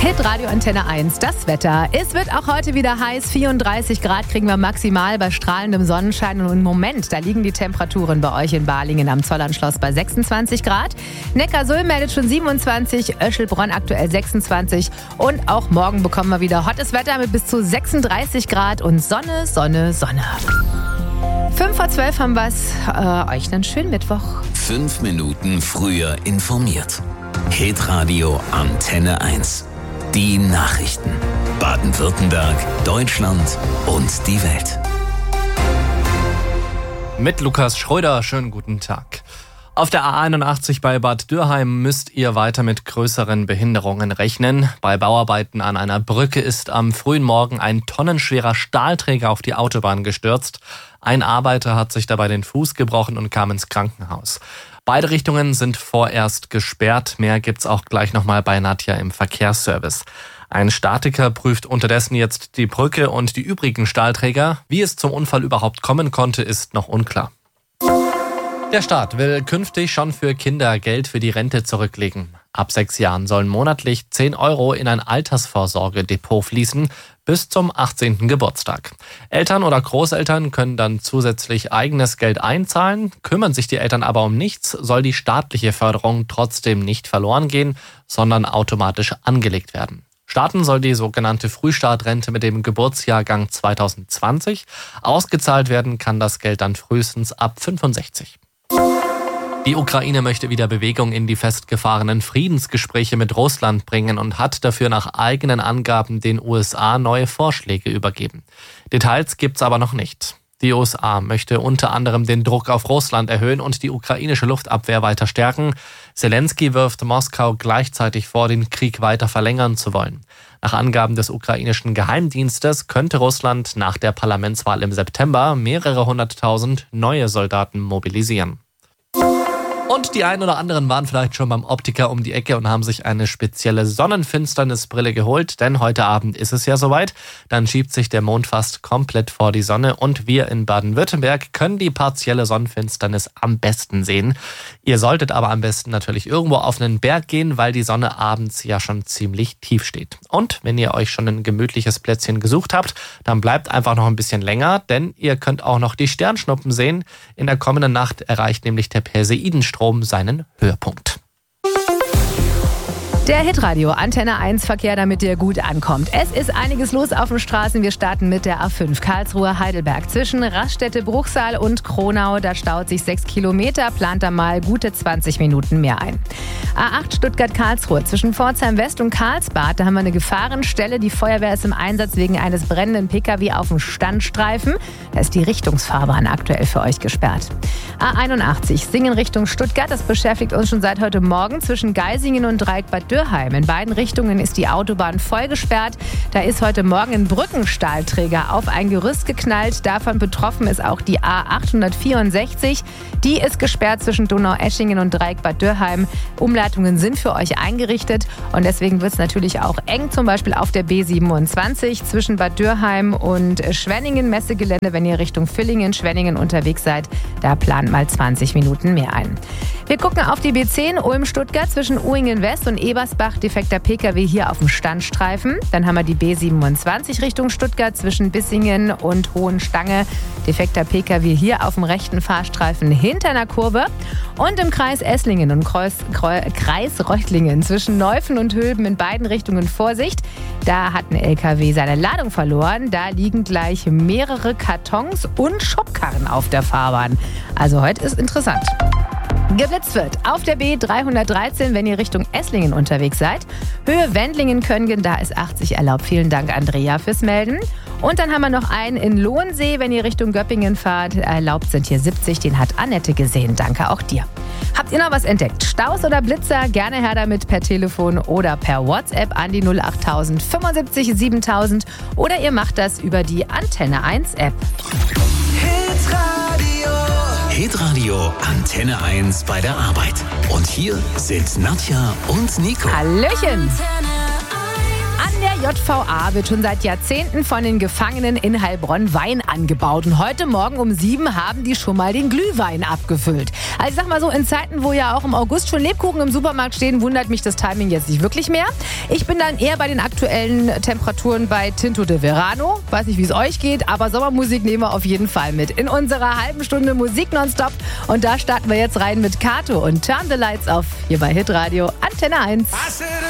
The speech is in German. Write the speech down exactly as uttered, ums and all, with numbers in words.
Hitradio Antenne eins, das Wetter. Es wird auch heute wieder heiß. vierunddreißig Grad kriegen wir maximal bei strahlendem Sonnenschein. Und im Moment, da liegen die Temperaturen bei euch in Balingen am Zollernschloss bei sechsundzwanzig Grad. Neckarsulm meldet schon siebenundzwanzig, Öschelbronn aktuell sechsundzwanzig. Und auch morgen bekommen wir wieder hottes Wetter mit bis zu sechsunddreißig Grad und Sonne, Sonne, Sonne. Fünf vor zwölf haben wir es. Äh, euch einen schönen Mittwoch. Fünf Minuten früher informiert. Hitradio Antenne eins. Die Nachrichten. Baden-Württemberg, Deutschland und die Welt. Mit Lukas Schröder, schönen guten Tag. Auf der A einundachtzig bei Bad Dürheim müsst ihr weiter mit größeren Behinderungen rechnen. Bei Bauarbeiten an einer Brücke ist am frühen Morgen ein tonnenschwerer Stahlträger auf die Autobahn gestürzt. Ein Arbeiter hat sich dabei den Fuß gebrochen und kam ins Krankenhaus. Beide Richtungen sind vorerst gesperrt. Mehr gibt's auch gleich nochmal bei Nadja im Verkehrsservice. Ein Statiker prüft unterdessen jetzt die Brücke und die übrigen Stahlträger. Wie es zum Unfall überhaupt kommen konnte, ist noch unklar. Der Staat will künftig schon für Kinder Geld für die Rente zurücklegen. Ab sechs Jahren sollen monatlich zehn Euro in ein Altersvorsorgedepot fließen, bis zum achtzehnten Geburtstag. Eltern oder Großeltern können dann zusätzlich eigenes Geld einzahlen. Kümmern sich die Eltern aber um nichts, soll die staatliche Förderung trotzdem nicht verloren gehen, sondern automatisch angelegt werden. Starten soll die sogenannte Frühstartrente mit dem Geburtsjahrgang zweitausendzwanzig. Ausgezahlt werden kann das Geld dann frühestens ab fünfundsechzig. Die Ukraine möchte wieder Bewegung in die festgefahrenen Friedensgespräche mit Russland bringen und hat dafür nach eigenen Angaben den U S A neue Vorschläge übergeben. Details gibt's aber noch nicht. Die U S A möchte unter anderem den Druck auf Russland erhöhen und die ukrainische Luftabwehr weiter stärken. Zelensky wirft Moskau gleichzeitig vor, den Krieg weiter verlängern zu wollen. Nach Angaben des ukrainischen Geheimdienstes könnte Russland nach der Parlamentswahl im September mehrere hunderttausend neue Soldaten mobilisieren. Und die einen oder anderen waren vielleicht schon beim Optiker um die Ecke und haben sich eine spezielle Sonnenfinsternisbrille geholt, denn heute Abend ist es ja soweit. Dann schiebt sich der Mond fast komplett vor die Sonne und wir in Baden-Württemberg können die partielle Sonnenfinsternis am besten sehen. Ihr solltet aber am besten natürlich irgendwo auf einen Berg gehen, weil die Sonne abends ja schon ziemlich tief steht. Und wenn ihr euch schon ein gemütliches Plätzchen gesucht habt, dann bleibt einfach noch ein bisschen länger, denn ihr könnt auch noch die Sternschnuppen sehen. In der kommenden Nacht erreicht nämlich der Perseidenstrom seinen Höhepunkt. Der Hitradio Antenne eins Verkehr, damit ihr gut ankommt. Es ist einiges los auf den Straßen. Wir starten mit der A fünf Karlsruhe-Heidelberg. Zwischen Raststätte, Bruchsal und Kronau, da staut sich sechs Kilometer, plant da mal gute zwanzig Minuten mehr ein. A acht Stuttgart-Karlsruhe. Zwischen Pforzheim West und Karlsbad, da haben wir eine Gefahrenstelle. Die Feuerwehr ist im Einsatz wegen eines brennenden Pkw auf dem Standstreifen. Da ist die Richtungsfahrbahn aktuell für euch gesperrt. A einundachtzig Singen Richtung Stuttgart. Das beschäftigt uns schon seit heute Morgen zwischen Geisingen und Dreieck-Bad Dürheim. In beiden Richtungen ist die Autobahn voll gesperrt. Da ist heute Morgen ein Brückenstahlträger auf ein Gerüst geknallt. Davon betroffen ist auch die A achthundertvierundsechzig. Die ist gesperrt zwischen Donaueschingen und Dreieck-Bad Dürheim. Umleitungen sind für euch eingerichtet und deswegen wird es natürlich auch eng, zum Beispiel auf der B siebenundzwanzig zwischen Bad Dürheim und Schwenningen Messegelände. Wenn ihr Richtung Villingen, Schwenningen unterwegs seid, da plant mal zwanzig Minuten mehr ein. Wir gucken auf die B zehn Ulm-Stuttgart zwischen Uingen West und Ebersbach. Defekter Pkw hier auf dem Standstreifen. Dann haben wir die B siebenundzwanzig Richtung Stuttgart zwischen Bissingen und Hohenstange. Defekter Pkw hier auf dem rechten Fahrstreifen hinter einer Kurve. Und im Kreis Esslingen und Kreuz, Kreuz, Kreis Reutlingen zwischen Neufen und Hülben in beiden Richtungen Vorsicht. Da hat ein L K W seine Ladung verloren. Da liegen gleich mehrere Kartons und Schubkarren auf der Fahrbahn. Also heute ist interessant. Geblitzt wird auf der B dreihundertdreizehn, wenn ihr Richtung Esslingen unterwegs seid. Höhe Wendlingen-Köngen, da ist achtzig erlaubt. Vielen Dank, Andrea, fürs Melden. Und dann haben wir noch einen in Lohnsee, wenn ihr Richtung Göppingen fahrt. Erlaubt sind hier siebzig, den hat Annette gesehen. Danke auch dir. Habt ihr noch was entdeckt? Staus oder Blitzer? Gerne her damit per Telefon oder per WhatsApp an die null achttausend fünfundsiebzig siebentausend oder ihr macht das über die Antenne eins App. Hitradio Antenne eins bei der Arbeit. Und hier sind Nadja und Nico. Hallöchen! der J V A wird schon seit Jahrzehnten von den Gefangenen in Heilbronn Wein angebaut. Und heute Morgen um sieben haben die schon mal den Glühwein abgefüllt. Also ich sag mal so, in Zeiten, wo ja auch im August schon Lebkuchen im Supermarkt stehen, wundert mich das Timing jetzt nicht wirklich mehr. Ich bin dann eher bei den aktuellen Temperaturen bei Tinto de Verano. Weiß nicht, wie es euch geht, aber Sommermusik nehmen wir auf jeden Fall mit. In unserer halben Stunde Musik nonstop. Und da starten wir jetzt rein mit Kato und Turn the Lights Off hier bei Hitradio Antenne eins.